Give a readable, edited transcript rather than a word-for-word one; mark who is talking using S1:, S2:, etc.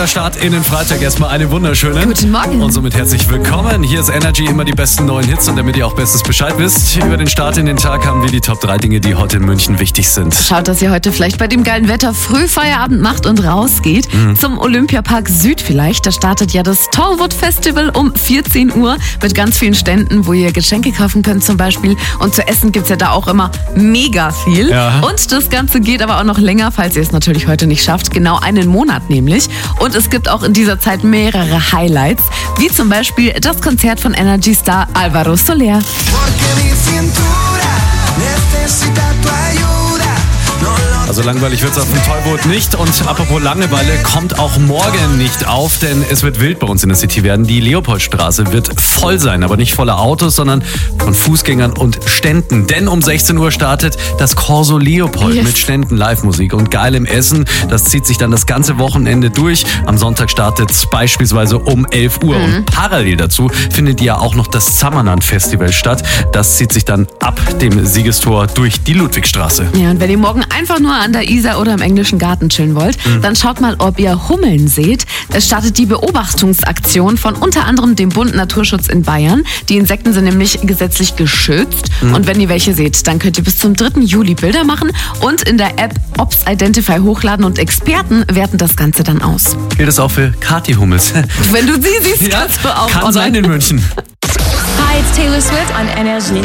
S1: guter Start in den Freitag. Erstmal eine wunderschöne.
S2: Guten Morgen.
S1: Und somit herzlich willkommen. Hier ist Energy, immer die besten neuen Hits. Und damit ihr auch bestens Bescheid wisst, über den Start in den Tag haben wir die Top 3 Dinge, die heute in München wichtig sind.
S2: Schaut, dass ihr heute vielleicht bei dem geilen Wetter früh Feierabend macht und rausgeht. Zum Olympiapark Süd vielleicht. Da startet ja das Tollwood Festival um 14 Uhr mit ganz vielen Ständen, wo ihr Geschenke kaufen könnt zum Beispiel. Und zu essen gibt's ja da auch immer mega viel.
S1: Ja.
S2: Und das Ganze geht aber auch noch länger, falls ihr es natürlich heute nicht schafft. Genau einen Monat nämlich. Und es gibt auch in dieser Zeit mehrere Highlights, wie zum Beispiel das Konzert von Energy-Star Álvaro Soler.
S1: Also langweilig wird's auf dem Tollwood nicht. Und apropos Langeweile, kommt auch morgen nicht auf, denn es wird wild bei uns in der City werden. Die Leopoldstraße wird voll sein, aber nicht voller Autos, sondern von Fußgängern und Ständen. Denn um 16 Uhr startet das Corso Leopold mit Ständen, Live-Musik und geilem Essen. Das zieht sich dann das ganze Wochenende durch. Am Sonntag startet's beispielsweise um 11 Uhr. Und parallel dazu findet ja auch noch das Summerland Festival statt. Das zieht sich dann ab dem Siegestor durch die Ludwigstraße.
S2: Ja, und wenn ihr morgen einfach nur an der Isar oder im englischen Garten chillen wollt, dann schaut mal, ob ihr Hummeln seht. Es startet die Beobachtungsaktion von unter anderem dem Bund Naturschutz in Bayern. Die Insekten sind nämlich gesetzlich geschützt. Und wenn ihr welche seht, dann könnt ihr bis zum 3. Juli Bilder machen und in der App Ops Identify hochladen und Experten werten das Ganze dann aus.
S1: Gilt das auch für Kathi Hummels?
S2: Wenn du sie siehst, kannst du auch
S1: Kann
S2: online.
S1: sein in München.
S3: Hi, it's Taylor Swift on Energy.